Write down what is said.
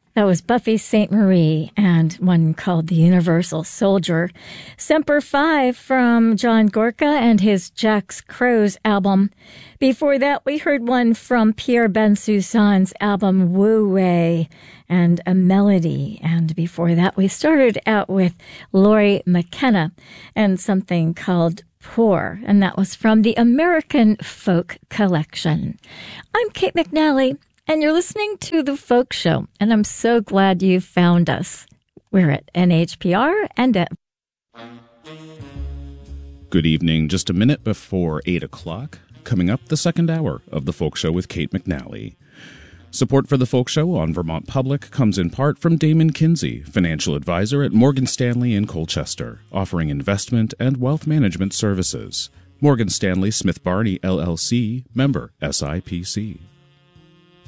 That was Buffy Sainte-Marie and one called The Universal Soldier. Semper Fi from John Gorka and his Jack's Crows album. Before that, we heard one from Pierre Bensusan's album Wu Wei and A Melody. And before that, we started out with Lori McKenna and something called Poor, and that was from the American Folk Collection. I'm Kate McNally, and you're listening to The Folk Show, and I'm so glad you found us. We're at NHPR and at... Good evening, just a minute before 8 o'clock. Coming up, the second hour of The Folk Show with Kate McNally. Support for The Folk Show on Vermont Public comes in part from Damon Kinsey, financial advisor at Morgan Stanley in Colchester, offering investment and wealth management services. Morgan Stanley Smith Barney, LLC, member SIPC.